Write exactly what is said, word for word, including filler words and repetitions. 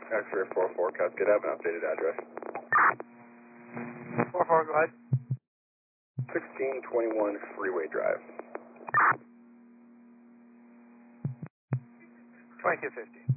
X-ray four four, Cascade, have an updated address. four four, go ahead. sixteen twenty-one Freeway Drive. twenty-two fifty.